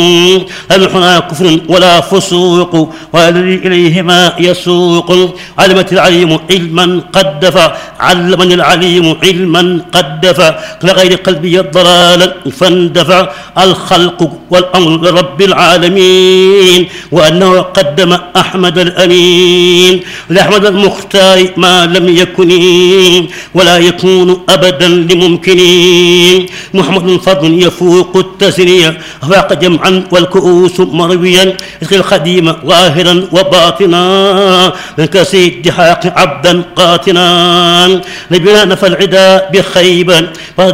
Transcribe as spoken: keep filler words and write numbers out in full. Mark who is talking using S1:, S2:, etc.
S1: الحنا كفر ولا فسوق والذي إليهما يسوق. علمت العليم علما قد دفع علمني العليم علما قد دفع لغير قلبي الضلال فاندفع. الخلق والأمر لرب العالمين وأنه قدم أحمد الأمين لأحمد المختار ما لم يكن ولا يكون أبدا لممكن. محمد فضل يفوق التسرية فاق جمعا والكؤوس مرويا اسقي الخديم ظاهرا وباطنا من كسيد حاق عبدا قاتنا. نبينا نفى العدا بخيبا